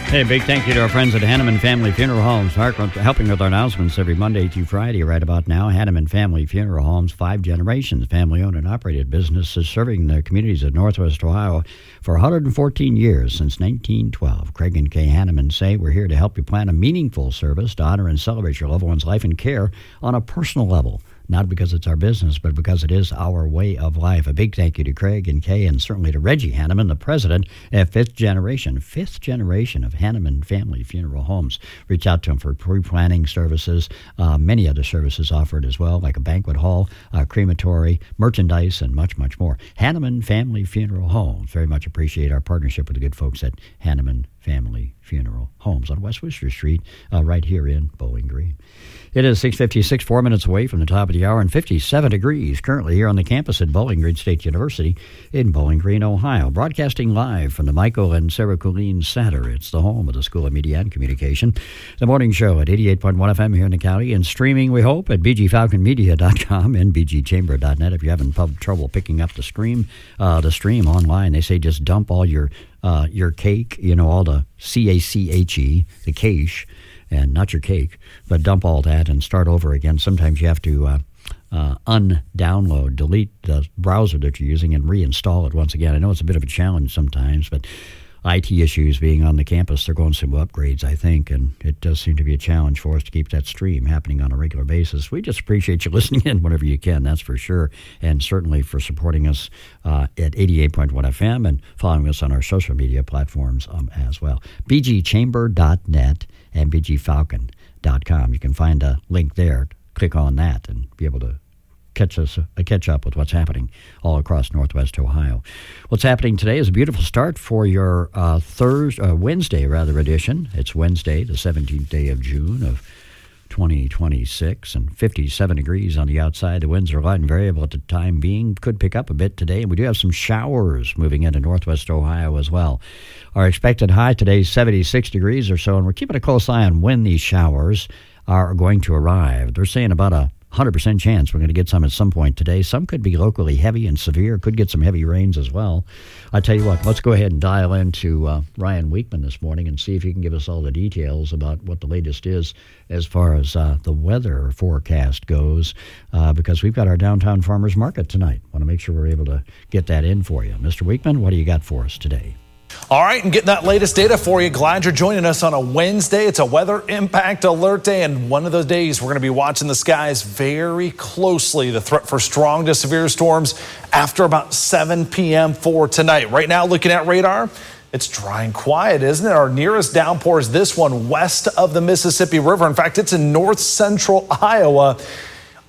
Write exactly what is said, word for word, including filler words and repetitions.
Hey, big thank you to our friends at Hanneman Family Funeral Homes, helping with our announcements every Monday through Friday right about now. Hanneman Family Funeral Homes, five generations, family-owned and operated businesses serving the communities of Northwest Ohio for one hundred fourteen years, since nineteen twelve. Craig and Kay Hanneman say we're here to help you plan a meaningful service to honor and celebrate your loved one's life and care on a personal level. Not because it's our business, but because it is our way of life. A big thank you to Craig and Kay, and certainly to Reggie Hanneman, the president at Fifth Generation, Fifth Generation of Hanneman Family Funeral Homes. Reach out to him for pre-planning services, uh, many other services offered as well, like a banquet hall, uh, crematory, merchandise, and much, much more. Hanneman Family Funeral Homes. Very much appreciate our partnership with the good folks at Hanneman Family Funeral Homes on West Worcester Street, uh, right here in Bowling Green. It is six fifty-six, four minutes away from the top of the hour, and fifty-seven degrees currently here on the campus at Bowling Green State University in Bowling Green, Ohio. Broadcasting live from the Michael and Sarah Colleen Center. It's the home of the School of Media and Communication. The morning show at eighty-eight point one F M here in the county, and streaming, we hope, at b g falcon media dot com and b g chamber dot net. If you're having trouble picking up the stream, uh, the stream online, they say just dump all your uh, your cake, you know, all the C A C H E, the cache, and not your cake, but dump all that and start over again. Sometimes you have to uh, uh, un-download, delete the browser that you're using and reinstall it once again. I know it's a bit of a challenge sometimes, but I T issues being on the campus, they're going through upgrades, I think, and it does seem to be a challenge for us to keep that stream happening on a regular basis. We just appreciate you listening in whenever you can, that's for sure, and certainly for supporting us uh, at eighty-eight point one F M and following us on our social media platforms um, as well. b g chamber dot net and b g falcon dot com. You can find a link there. Click on that and be able to catch us uh, catch up with what's happening all across Northwest Ohio. What's happening today is a beautiful start for your uh, Thursday, uh, Wednesday rather edition. It's Wednesday, the seventeenth day of June of twenty twenty-six, and fifty-seven degrees on the outside. The winds are light and variable at the time being. Could pick up a bit today, and we do have some showers moving into Northwest Ohio as well. Our expected high today is seventy-six degrees or so, and we're keeping a close eye on when these showers are going to arrive. They're saying about a one hundred percent chance we're going to get some at some point today. Some could be locally heavy and severe. Could get some heavy rains as well. I tell you what, let's go ahead and dial into uh, Ryan Weekman this morning and see if he can give us all the details about what the latest is as far as uh, the weather forecast goes, uh, because we've got our downtown farmers market tonight. Want to make sure we're able to get that in for you. Mister Weekman, what do you got for us today? All right, and getting that latest data for you. Glad you're joining us on a Wednesday. It's a weather impact alert day, and one of those days we're going to be watching the skies very closely. The threat for strong to severe storms after about seven p.m. for tonight. Right now, looking at radar, it's dry and quiet, isn't it? Our nearest downpour is this one west of the Mississippi River. In fact, it's in north central Iowa.